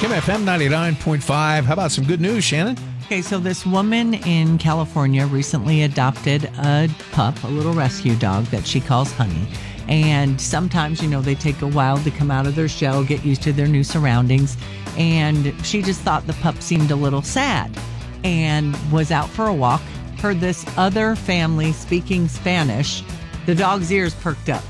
Kim FM 99.5. How about some good news, Shannon? Okay, so this woman in California recently adopted a pup, a little rescue dog that she calls Honey. And sometimes, they take a while to come out of their shell, get used to their new surroundings. And she just thought the pup seemed a little sad and was out for a walk, heard this other family speaking Spanish. The dog's ears perked up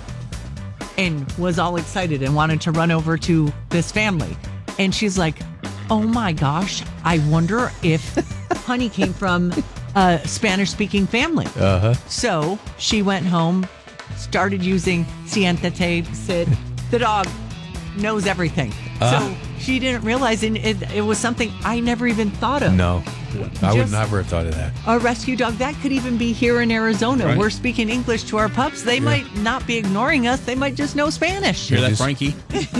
and was all excited and wanted to run over to this family. And she's like, oh my gosh, I wonder if Honey came from a Spanish-speaking family. So she went home, started using Siéntate, sit. The dog knows everything. So she didn't realize, and it was something I never even thought of. No, I would never have thought of that. A rescue dog, that could even be here in Arizona. Right. We're speaking English to our pups. They might not be ignoring us. They might just know Spanish. Hear that, Frankie?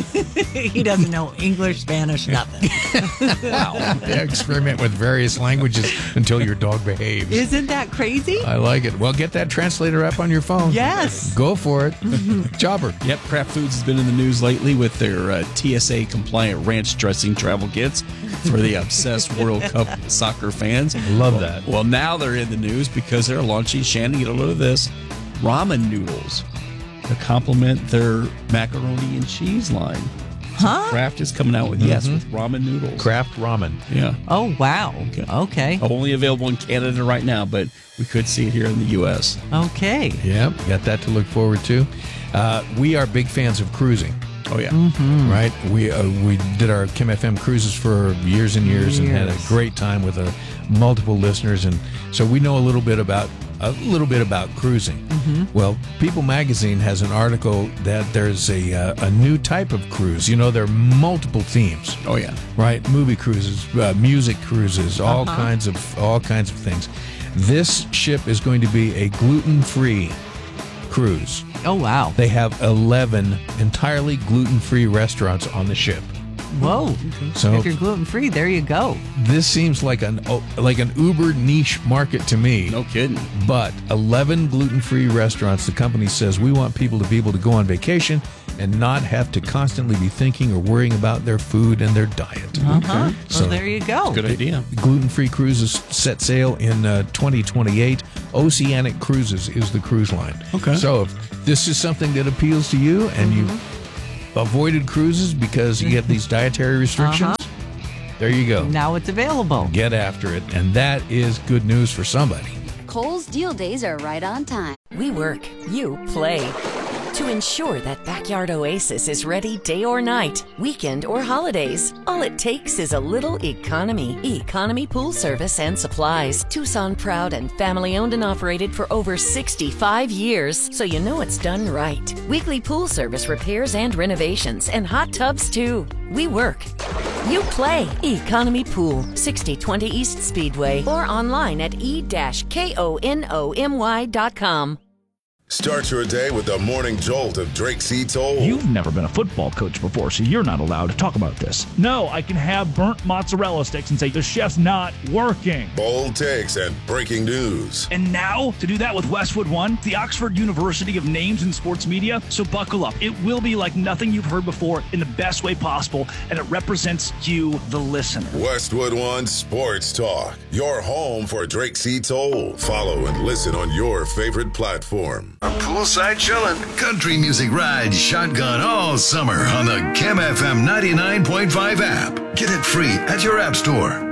He doesn't know English, Spanish, nothing. Wow. Yeah, experiment with various languages until your dog behaves. Isn't that crazy? I like it. Well, get that translator app on your phone. Yes. Go for it. Jobber. Yep, Kraft Foods has been in the news lately with their TSA-compliant ranch dressing travel kits for the obsessed World Cup soccer fans. Love that. Well, now they're in the news because they're launching, Shannon, get a load of this, ramen noodles to complement their macaroni and cheese line. Huh? Kraft is coming out with, with ramen noodles. Kraft ramen. Yeah. Oh, wow. Okay. Only available in Canada right now, but we could see it here in the U.S. Okay. Yep, got that to look forward to. We are big fans of cruising. Oh, yeah. Right? We did our Kim FM cruises for years and years and had a great time with multiple listeners, and so we know a little bit about cruising. Well, People Magazine has an article that there's a new type of cruise. There are multiple themes. Oh, yeah. Right? Movie cruises, music cruises, all kinds of things. This ship is going to be a gluten-free cruise. Oh, wow. They have 11 entirely gluten-free restaurants on the ship. Whoa. So if you're gluten-free, there you go. this seems like an uber niche market to me. No kidding. But 11 gluten-free restaurants, the company says we want people to be able to go on vacation and not have to constantly be thinking or worrying about their food and their diet. So there you go. Good idea. Gluten-free cruises set sail in 2028. Oceanic Cruises is the cruise line. Okay. So if this is something that appeals to you and you avoided cruises because you get these dietary restrictions, there you go. Now it's available. Get after it. And that is good news for somebody. Kohl's Deal Days are right on time. We work, you play. To ensure that Backyard Oasis is ready day or night, weekend or holidays, all it takes is a little economy. Economy Pool Service and Supplies. Tucson proud and family owned and operated for over 65 years, so you know it's done right. Weekly pool service repairs and renovations, and hot tubs too. We work. You play. Economy Pool, 6020 East Speedway, or online at e-konomy.com. Start your day with the morning jolt of Drake C. Toll. You've never been a football coach before, so you're not allowed to talk about this. No, I can have burnt mozzarella sticks and say the chef's not working. Bold takes and breaking news. And now, to do that with Westwood One, the Oxford University of Names in Sports Media, so buckle up. It will be like nothing you've heard before in the best way possible, and it represents you, the listener. Westwood One Sports Talk, your home for Drake C. Toll. Follow and listen on your favorite platform. I'm poolside chillin'. Country music rides shotgun all summer on the Kim FM 99.5 app. Get it free at your app store.